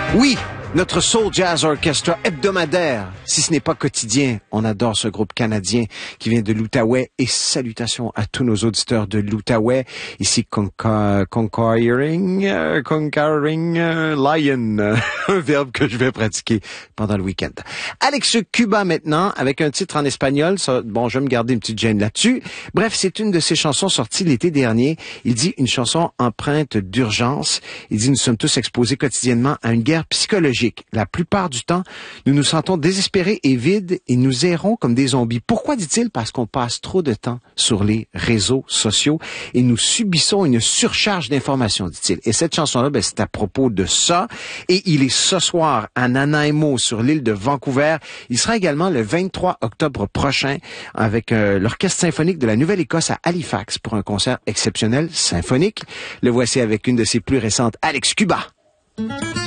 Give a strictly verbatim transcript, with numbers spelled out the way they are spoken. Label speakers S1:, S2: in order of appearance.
S1: Oui, notre Soul Jazz Orchestra hebdomadaire, si ce n'est pas quotidien. On adore ce groupe canadien qui vient de l'Outaouais et salutations à tous nos auditeurs de l'Outaouais. Ici, Conca- Conquering, euh, Conquering euh, Lion, un verbe que je vais pratiquer pendant le week-end. Alex Cuba maintenant, avec un titre en espagnol. Ça, bon, je vais me garder une petite gêne là-dessus. Bref, c'est une de ses chansons sorties l'été dernier. Il dit une chanson empreinte d'urgence. Il dit nous sommes tous exposés quotidiennement à une guerre psychologique. La plupart du temps, nous nous sentons désespérés et vides et nous errons comme des zombies. Pourquoi dit-il? Parce qu'on passe trop de temps sur les réseaux sociaux et nous subissons une surcharge d'informations, dit-il. Et cette chanson-là, ben, c'est à propos de ça. Et il est ce soir à Nanaimo sur l'île de Vancouver. Il sera également le vingt-trois octobre prochain avec euh, l'Orchestre symphonique de la Nouvelle-Écosse à Halifax pour un concert exceptionnel symphonique. Le voici avec une de ses plus récentes, Alex Cuba.